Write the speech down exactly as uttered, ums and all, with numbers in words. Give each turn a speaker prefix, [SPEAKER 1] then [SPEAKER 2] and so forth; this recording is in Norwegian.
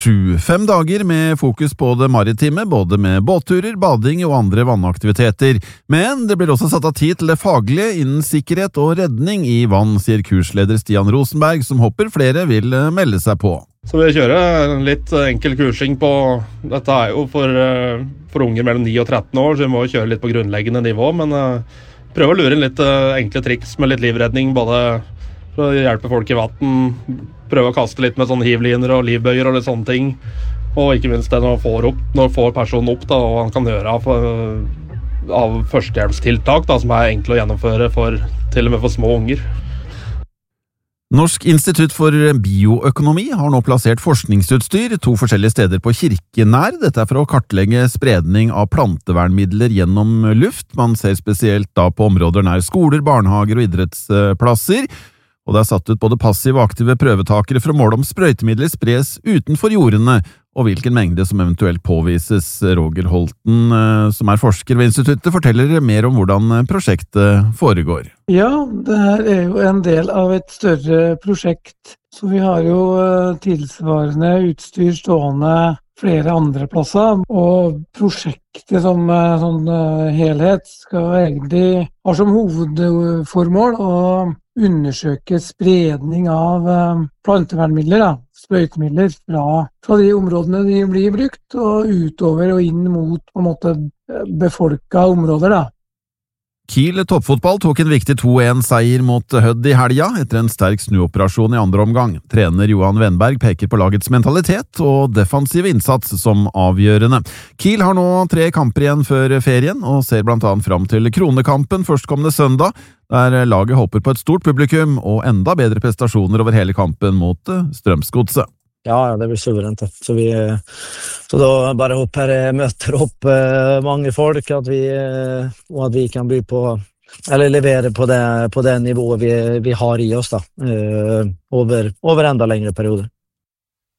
[SPEAKER 1] Sju, fem dager med fokus på det maritime, både med båtturer, bading og andre vannaktiviteter. Men det blir også satt av tid til det faglige innen sikkerhet og redning i vann, sier kursleder Stian Rosenberg, som håper flere vil melde seg på.
[SPEAKER 2] Så vi kjører en litt enkel kursing på, dette er jo for, for unger mellom ni og tretten år, så vi må kjøre litt på grunnleggende nivå, men prøve å lure inn litt enkle triks med litt livredning, både for å hjelpe folk i vatten, prøve å kaste litt med sånne hivliner og livbøyer og litt sånne ting, og ikke minst det når får, opp, når får personen opp da, og han kan gjøre av, av førstehjelpstiltak da, som er enkle å gjennomføre for, til og med for små unger.
[SPEAKER 1] Norsk institutt for bioøkonomi har nå plassert forskningsutstyr to forskjellige steder på Kirkenær. Dette er for å kartlegge spredning av plantevernmidler gjennom luft. Man ser spesielt da på områder nær skoler, barnehager og idrettsplasser. Og det er satt ut både passive og aktive prøvetakere for å måle om sprøytemidler spres utenfor jordene, og hvilken mengde som eventuelt påvises. Roger Holten, som er forsker ved instituttet, forteller mer om hvordan prosjektet foregår.
[SPEAKER 3] Ja, det her er jo en del av et større prosjekt, så vi har jo tilsvarende utstyr stående flere andre plasser, og prosjektet som sånn helhet skal egentlig ha som hovedformål å undersøke spredning av plantevernmidler, da, sprøytemidler fra, fra de områdene de blir brukt, og utover og inn mot på en måte befolka områder, da.
[SPEAKER 1] Kiel toppfotball tok en viktig to en seier mot Hødd i helga etter en sterk snuoperasjon i andre omgang. Trener Johan Wenberg peker på lagets mentalitet og defensiv innsats som avgjørende. Kiel har nå tre kamper igjen før ferien, og ser blant annet fram til kronekampen førstkommende søndag, der laget håper på et stort publikum og enda bedre prestasjoner over hele kampen mot Strømsgodset.
[SPEAKER 4] Ja, det blir suverent. Så, vi, så da bare håper jeg møter opp eh, mange folk, at vi, eh, og at vi kan by på, eller levere på det, på det nivået vi, vi har i oss da, eh, over, over enda lengre perioder.